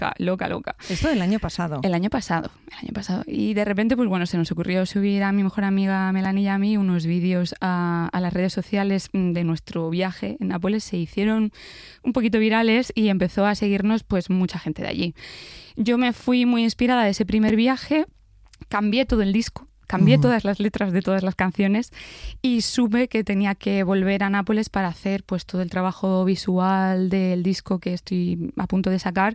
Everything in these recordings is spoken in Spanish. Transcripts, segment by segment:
loca. Esto del año pasado. El año pasado. Y de repente, pues bueno, se nos ocurrió subir a mi mejor amiga Melanie y a mí unos vídeos a las redes sociales de nuestro viaje en Nápoles. Se hicieron un poquito virales y empezó a seguirnos pues mucha gente de allí. Yo me fui muy inspirada de ese primer viaje, cambié todo el disco. Cambié todas las letras de todas las canciones y supe que tenía que volver a Nápoles para hacer pues todo el trabajo visual del disco que estoy a punto de sacar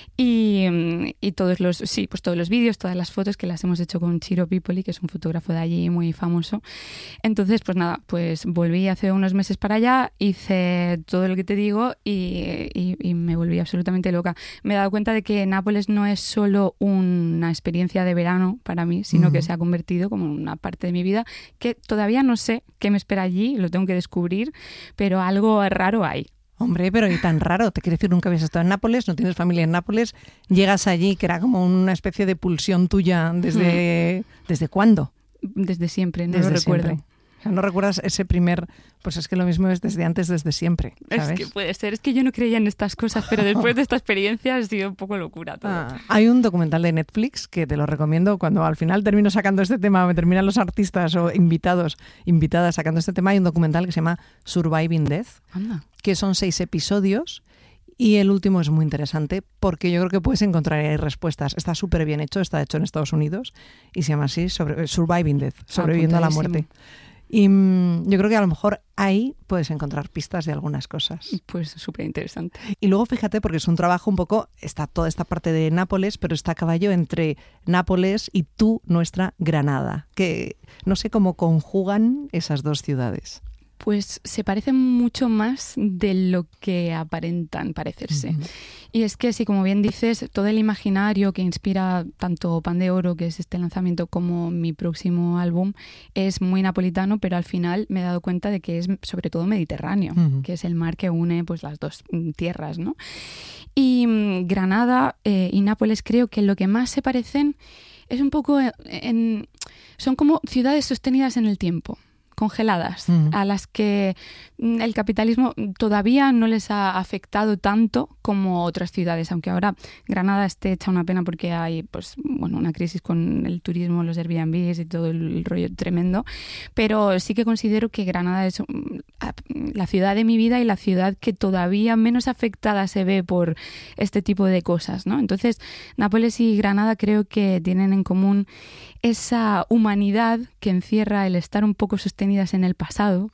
y todos los vídeos, todas las fotos que las hemos hecho con Ciro Pipoli, que es un fotógrafo de allí muy famoso. Entonces, pues nada, pues volví hace unos meses para allá, hice todo lo que te digo y me volví absolutamente loca. Me he dado cuenta de que Nápoles no es solo una experiencia de verano para mí, sino que se ha convertido como una parte de mi vida que todavía no sé qué me espera allí, lo tengo que descubrir, pero algo raro hay. Hombre, pero y tan raro, te quiero decir, nunca habías estado en Nápoles, no tienes familia en Nápoles, llegas allí, que era como una especie de pulsión tuya ¿desde cuándo? Desde siempre, no desde lo recuerdo. Siempre. O sea, no recuerdas ese primer... Pues es que lo mismo es desde antes, desde siempre, ¿sabes? Es que puede ser, es que yo no creía en estas cosas, pero después de esta experiencia ha sido un poco locura todo. Hay un documental de Netflix que te lo recomiendo cuando al final termino sacando este tema, me terminan los artistas o invitadas sacando este tema. Hay un documental que se llama Surviving Death, que son 6 episodios. Y el último es muy interesante porque yo creo que puedes encontrar ahí respuestas. Está súper bien hecho, está hecho en Estados Unidos y se llama así, Surviving Death, sobreviviendo a la muerte. Y yo creo que a lo mejor ahí puedes encontrar pistas de algunas cosas. Pues súper interesante. Y luego fíjate, porque es un trabajo un poco, está toda esta parte de Nápoles, pero está a caballo entre Nápoles y nuestra Granada, que no sé cómo conjugan esas dos ciudades. Pues se parecen mucho más de lo que aparentan parecerse. Y es que, sí, como bien dices, todo el imaginario que inspira tanto Pan de Oro, que es este lanzamiento, como mi próximo álbum, es muy napolitano, pero al final me he dado cuenta de que es sobre todo mediterráneo, que es el mar que une pues las dos tierras, ¿no? Y Granada y Nápoles creo que lo que más se parecen es un poco son como ciudades sostenidas en el tiempo, congeladas, a las que el capitalismo todavía no les ha afectado tanto como otras ciudades, aunque ahora Granada esté hecha una pena porque hay pues bueno, una crisis con el turismo, los Airbnbs y todo el rollo tremendo, pero sí que considero que Granada es la ciudad de mi vida y la ciudad que todavía menos afectada se ve por este tipo de cosas, ¿no? Entonces, Nápoles y Granada creo que tienen en común esa humanidad que encierra el estar un poco sostenidas en el pasado.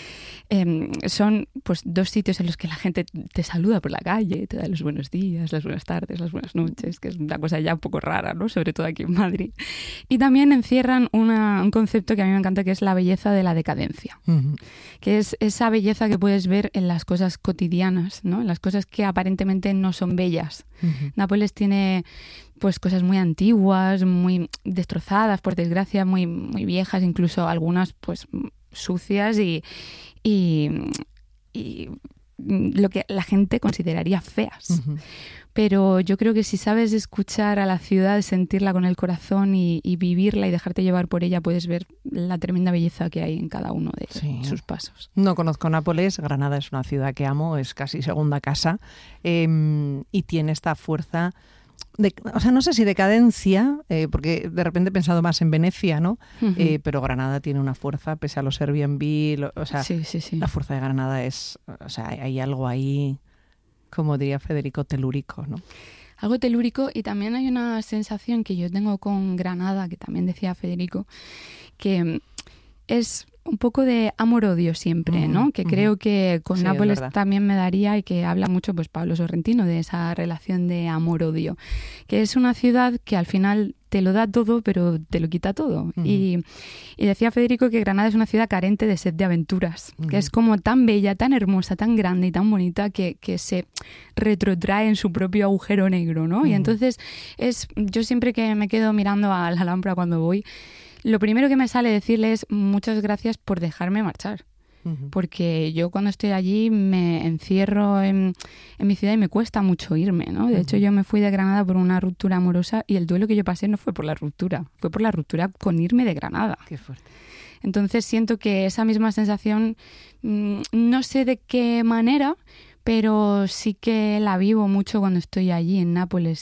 Son pues dos sitios en los que la gente te saluda por la calle, te da los buenos días, las buenas tardes, las buenas noches, que es una cosa ya un poco rara, ¿no? Sobre todo aquí en Madrid. Y también encierran un concepto que a mí me encanta, que es la belleza de la decadencia, que es esa belleza que puedes ver en las cosas cotidianas, ¿no? En las cosas que aparentemente no son bellas. Nápoles tiene pues cosas muy antiguas, muy destrozadas, por desgracia, muy, muy viejas, incluso algunas pues sucias y lo que la gente consideraría feas. Pero yo creo que si sabes escuchar a la ciudad, sentirla con el corazón y vivirla y dejarte llevar por ella, puedes ver la tremenda belleza que hay en cada uno de sus pasos. No conozco Nápoles, Granada es una ciudad que amo, es casi segunda casa, y tiene esta fuerza... o sea, no sé si decadencia, porque de repente he pensado más en Venecia, ¿no? Pero Granada tiene una fuerza, pese a los Airbnb, sí. La fuerza de Granada es, o sea, hay algo ahí, como diría Federico, telúrico, ¿no? Algo telúrico, y también hay una sensación que yo tengo con Granada, que también decía Federico, que es un poco de amor-odio siempre, ¿no? Que creo que con Nápoles también me daría, y que habla mucho pues Pablo Sorrentino de esa relación de amor-odio, que es una ciudad que al final te lo da todo, pero te lo quita todo. Y decía Federico que Granada es una ciudad carente de sed de aventuras, que es como tan bella, tan hermosa, tan grande y tan bonita que se retrotrae en su propio agujero negro, ¿no? Y entonces yo siempre que me quedo mirando a la Alhambra cuando voy, lo primero que me sale decirle es muchas gracias por dejarme marchar. Porque yo cuando estoy allí me encierro en mi ciudad y me cuesta mucho irme, ¿no? De hecho, yo me fui de Granada por una ruptura amorosa y el duelo que yo pasé no fue por la ruptura, fue por la ruptura con irme de Granada. Qué fuerte. Entonces siento que esa misma sensación, no sé de qué manera, pero sí que la vivo mucho cuando estoy allí en Nápoles.